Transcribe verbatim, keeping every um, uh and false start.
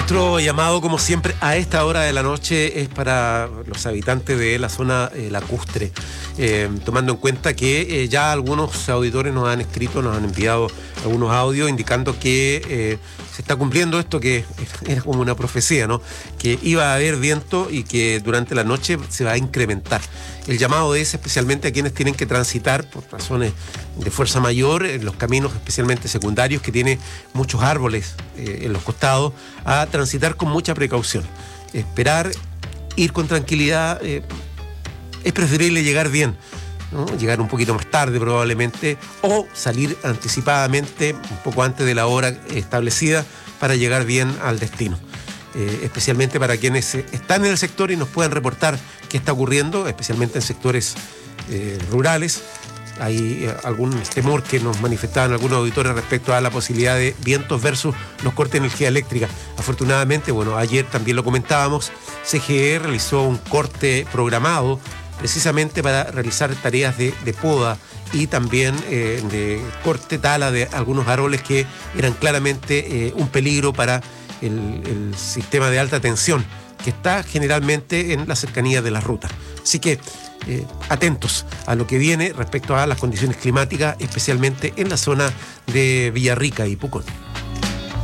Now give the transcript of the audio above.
Nuestro llamado, como siempre, a esta hora de la noche es para los habitantes de la zona eh, lacustre, eh, tomando en cuenta que eh, ya algunos auditores nos han escrito, nos han enviado algunos audios indicando que eh, se está cumpliendo esto que era como una profecía, ¿no? Que iba a haber viento y que durante la noche se va a incrementar. El llamado es especialmente a quienes tienen que transitar por razones de fuerza mayor en los caminos especialmente secundarios que tienen muchos árboles eh, en los costados, a transitar con mucha precaución. Esperar, ir con tranquilidad, eh, es preferible llegar bien, ¿no? Llegar un poquito más tarde probablemente, o salir anticipadamente, un poco antes de la hora establecida, para llegar bien al destino. Eh, especialmente para quienes están en el sector y nos puedan reportar qué está ocurriendo, especialmente en sectores eh, rurales. Hay eh, algún temor que nos manifestaban algunos auditores respecto a la posibilidad de vientos versus los cortes de energía eléctrica. Afortunadamente, bueno, ayer también lo comentábamos, C G E realizó un corte programado precisamente para realizar tareas de, de poda y también eh, de corte tala de algunos árboles que eran claramente eh, un peligro para el, el sistema de alta tensión que está generalmente en la cercanía de las rutas. Así que eh, atentos a lo que viene respecto a las condiciones climáticas, especialmente en la zona de Villarrica y Pucón.